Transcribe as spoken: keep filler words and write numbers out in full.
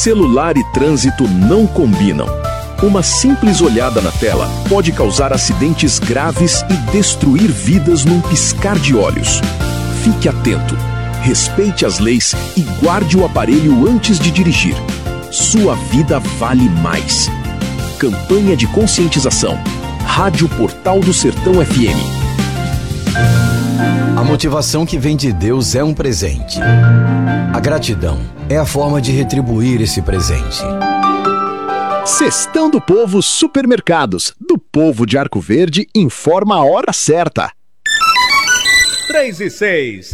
Celular e trânsito não combinam. Uma simples olhada na tela pode causar acidentes graves e destruir vidas num piscar de olhos. Fique atento, respeite as leis e guarde o aparelho antes de dirigir. Sua vida vale mais. Campanha de conscientização. Rádio Portal do Sertão F M. A motivação que vem de Deus é um presente. A gratidão é a forma de retribuir esse presente. Cestão do Povo Supermercados, do povo de Arco Verde, informa a hora certa. três e seis.